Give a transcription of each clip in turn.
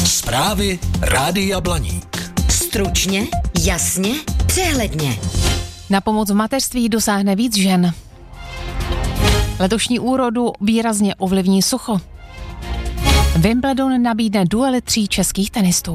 Zprávy Rádia Blaník. Stručně, jasně, přehledně. Na pomoc v mateřství dosáhne víc žen. Letošní úrodu výrazně ovlivní sucho. Wimbledon nabídne duely 3 českých tenistů.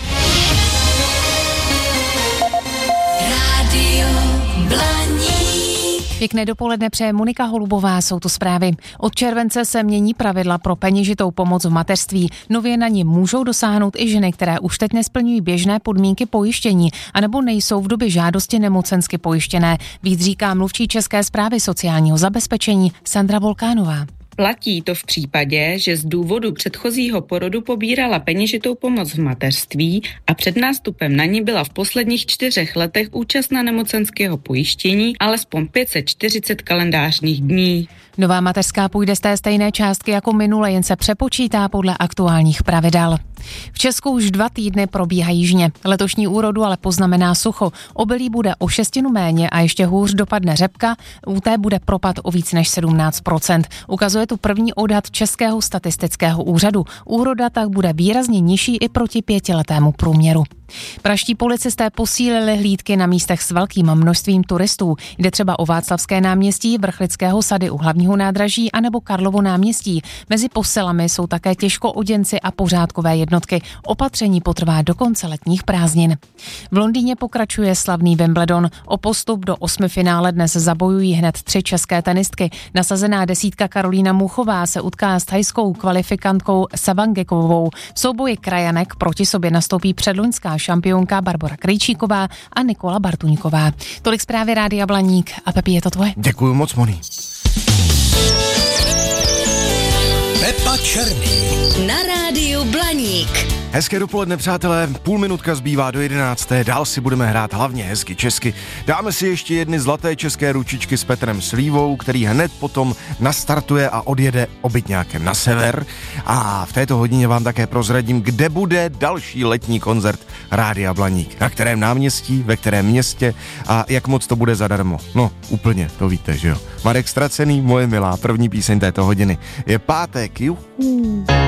Rádio Blaník. Pěkné dopoledne přeje Monika Holubová, jsou to zprávy. Od července se mění pravidla pro peněžitou pomoc v mateřství. Nově na ně můžou dosáhnout i ženy, které už teď nesplňují běžné podmínky pojištění, anebo nejsou v době žádosti nemocensky pojištěné. Víc říká mluvčí České správy sociálního zabezpečení Sandra Volkánová. Platí to v případě, že z důvodu předchozího porodu pobírala peněžitou pomoc v mateřství a před nástupem na ní byla v posledních 4 letech účastna nemocenského pojištění alespoň 540 kalendářních dní. Nová mateřská půjde z té stejné částky jako minule, jen se přepočítá podle aktuálních pravidel. V Česku už 2 týdny probíhají žně. Letošní úrodu ale poznamená sucho. Obilí bude o 6 méně a ještě hůř dopadne řepka, u té bude propad o víc než 17%. Ukazuje tu první odhad Českého statistického úřadu. Úroda tak bude výrazně nižší i proti 5letému průměru. Pražští policisté posílili hlídky na místech s velkým množstvím turistů. Jde třeba o Václavské náměstí, Vrchlického sady u hlavního nádraží anebo Karlovo náměstí. Mezi posilami jsou také těžkooděnci a pořádkové jednotky. Opatření potrvá do konce letních prázdnin. V Londýně pokračuje slavný Wimbledon. O postup do 8 finále dnes zabojují hned 3 české tenistky. Nasazená 10 Karolína Muchová se utká s thajskou kvalifikantkou Savangekovou. V souboji krajanek proti sobě nastoupí předloňská šampionka Barbora Krejčíková a Nikola Bartuňková. Tolik zprávy Rádia Blaník. A Pepi, je to tvoje? Děkuju moc, Moni. Pepa Černý. Na Rádiu Blaník. Hezké dopoledne, přátelé, půl minutka zbývá do 11. Dál si budeme hrát hlavně hezky česky. Dáme si ještě jedny zlaté české ručičky s Petrem Slívou, který hned potom nastartuje a odjede obytňákem na sever. A v této hodině vám také prozradím, kde bude další letní koncert Rádia Blaník. Na kterém náměstí, ve kterém městě a jak moc to bude zadarmo. No, úplně, to víte, že jo. Marek Stracený, Moje milá, první píseň této hodiny. Je pátek, juhu.